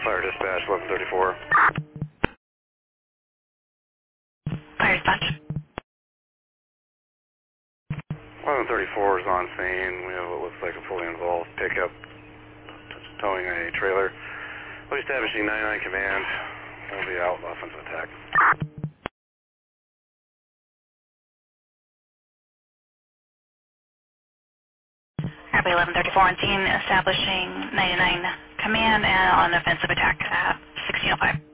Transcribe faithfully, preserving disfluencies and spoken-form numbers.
Fire dispatch, eleven thirty-four. Fire dispatch. eleven thirty-four is on scene. We have what looks like a fully involved pickup towing a trailer. We'll be establishing ninety-nine command. We'll be out offensive attack. Airway eleven thirty-four on scene, establishing ninety-nine command and on offensive attack at sixteen oh five.